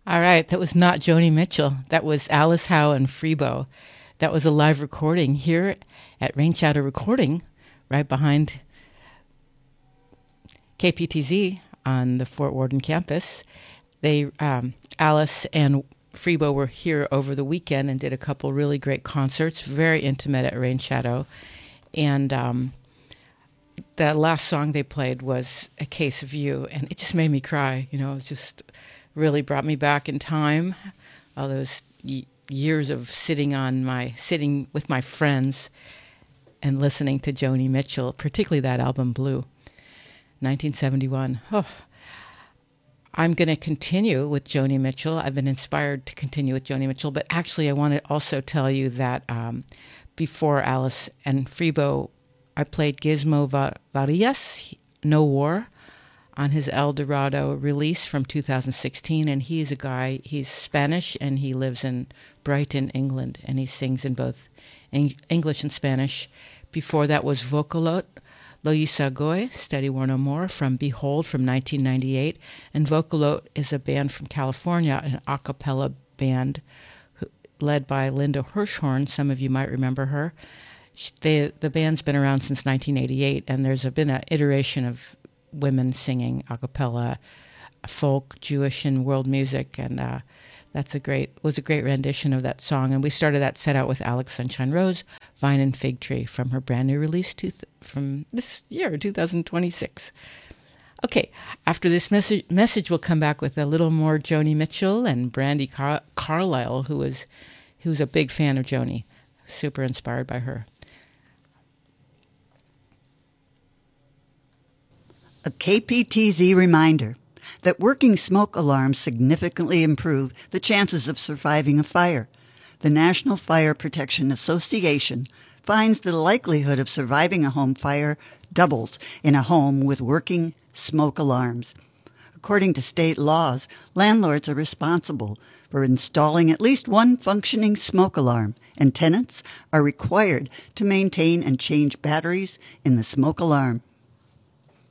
All right, that was not Joni Mitchell. That was Alice Howe and Freebo. That was a live recording here at Rain Shadow Recording, right behind KPTZ on the Fort Worden campus. Alice and Freebo were here over the weekend and did a couple really great concerts, very intimate at Rain Shadow. And the last song they played was A Case of You, and it just made me cry. You know, it just really brought me back in time. All those years of sitting with my friends and listening to Joni Mitchell, particularly that album Blue, 1971. Oh, I'm going to continue with Joni Mitchell. I've been inspired to continue with Joni Mitchell, but actually I want to also tell you that before Alice and Freebo, I played Gizmo Varillas, No War, on his El Dorado release from 2016, and he's a guy, he's Spanish, and he lives in Brighton, England, and he sings in both English and Spanish. Before that was Vocalote, Loisa Goy, Steady War No More, from Behold from 1998, and Vocalote is a band from California, an a cappella band led by Linda Hirschhorn. Some of you might remember her. The band's been around since 1988, and there's been an iteration of women singing a cappella, folk, Jewish, and world music, and was a great rendition of that song. And we started that set out with Alex Sunshine Rose, Vine and Fig Tree, from her brand new release from this year, 2026. Okay, after this message, we'll come back with a little more Joni Mitchell and Brandi Carlile, who's a big fan of Joni, super inspired by her. A KPTZ reminder that working smoke alarms significantly improve the chances of surviving a fire. The National Fire Protection Association finds the likelihood of surviving a home fire doubles in a home with working smoke alarms. According to state laws, landlords are responsible for installing at least one functioning smoke alarm, and tenants are required to maintain and change batteries in the smoke alarm.